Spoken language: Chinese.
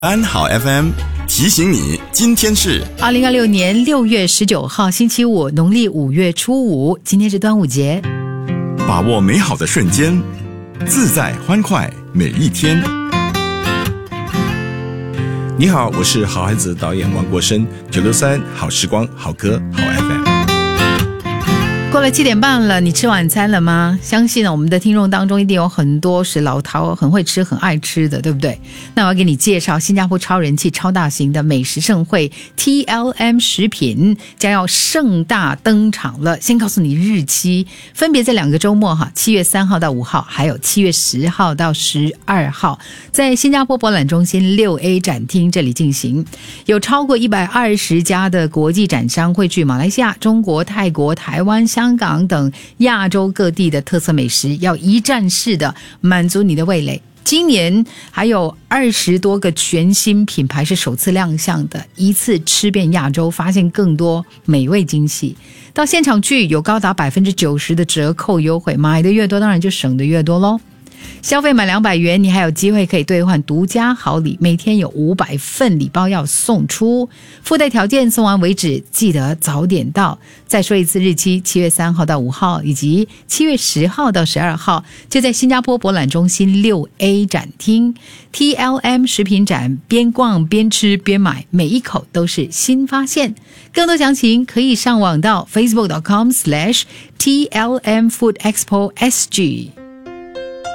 安好 FM 提醒你，今天是 2026年6月19号星期五，农历5月初5，今天是端午节。 把握美好的瞬间，自在欢快每一天。 你好，我是好孩子导演王国生，963好时光好歌好 FM。 过了7点半了，你吃晚餐了吗？相信我们的听众当中一定有很多是老饕，很会吃很爱吃的，对不对？那我要给你介绍新加坡超人气超大型的美食盛会 TLM 食品将要盛大登场了。先告诉你日期，分别在2个周末7月3号到5号，还有7月10号到12号，在新加坡博览中心 6A 展厅这里进行。有超过120家的国际展商汇聚马来西亚、中国、泰国、台湾、香港等亚洲各地的特色美食，要一站式的满足你的味蕾。今年还有20多个全新品牌是首次亮相的，一次吃遍亚洲，发现更多美味惊喜。到现场去有高达90%的折扣优惠，买的越多当然就省的越多咯。消费满200元，你还有机会可以兑换独家好礼，每天有500份礼包要送出，附带条件送完为止，记得早点到。再说一次日期，7月3号到5号，以及7月10号到12号，就在新加坡博览中心 6A 展厅 TLM 食品展，边逛边吃边买，每一口都是新发现。更多详情可以上网到 facebook.com/TLM Food Expo SG。